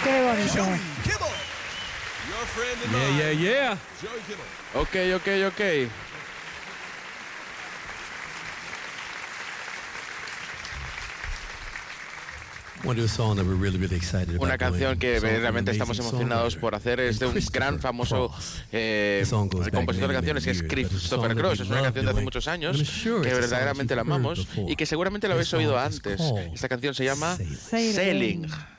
Qué bonito. Joey Kimmel. Your friend and mine. Yeah, yeah, yeah. Joey Kimmel. Ok. Una canción que realmente estamos emocionados por hacer es de un gran famoso compositor de canciones que es Christopher Cross. Es una canción de hace muchos años que verdaderamente la amamos y que seguramente la habéis oído antes. Esta canción se llama Sailing.